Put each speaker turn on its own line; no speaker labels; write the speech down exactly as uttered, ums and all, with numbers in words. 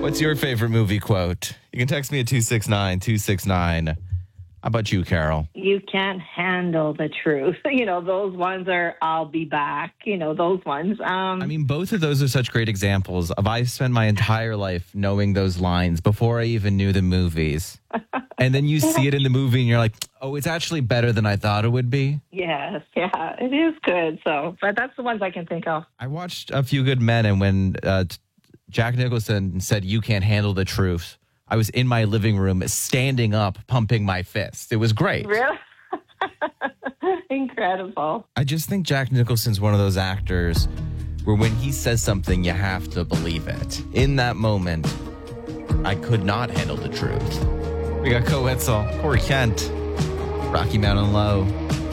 What's your favorite movie quote? You can text me at two six nine two six nine. How about you, Carol?
You can't handle the truth. You know, those ones are, I'll be back. You know, those ones. Um,
I mean, both of those are such great examples of I spent my entire life knowing those lines before I even knew the movies. And then you see it in the movie and you're like, oh, it's actually better than I thought it would be.
yes, yeah, it is good. So, but that's the ones I can think of.
I watched A Few Good Men, and when uh, t- Jack Nicholson said, you can't handle the truth, I was in my living room standing up, pumping my fist. It was great.
Really? Incredible.
I just think Jack Nicholson's one of those actors where when he says something, you have to believe it. In that moment, I could not handle the truth. We got Co Wetzel, Corey Kent, Rocky Mountain Low.